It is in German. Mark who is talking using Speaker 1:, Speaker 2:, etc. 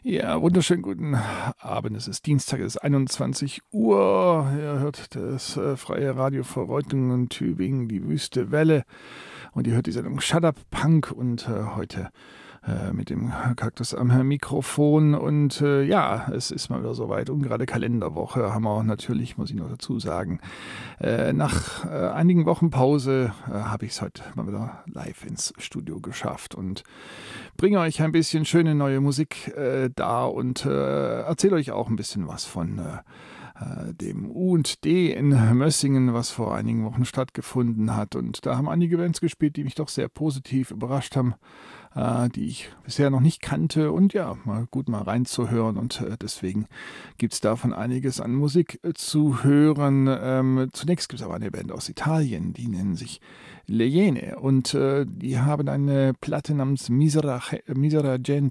Speaker 1: Ja, wunderschönen guten Abend. Es ist Dienstag, es ist 21 Uhr. Ihr hört das freie Radio für Reutlingen, Tübingen, die Wüste Welle. Und ihr hört die Sendung Shut Up Punk und heute mit dem Kaktus am Mikrofon. Und ja, es ist mal wieder soweit. Ungerade Kalenderwoche haben wir auch natürlich, muss ich noch dazu sagen. Nach einigen Wochen Pause habe ich es heute mal wieder live ins Studio geschafft und bringe euch ein bisschen schöne neue Musik dar und erzähle euch auch ein bisschen was von dem U&D in Mössingen, was vor einigen Wochen stattgefunden hat. Und da haben einige Bands gespielt, die mich doch sehr positiv überrascht haben, die ich bisher noch nicht kannte. Und ja, mal gut mal reinzuhören. Und deswegen gibt es davon einiges an Musik zu hören. Zunächst gibt es aber eine Band aus Italien, die nennen sich Le Iene. Und die haben eine Platte namens Misera Gente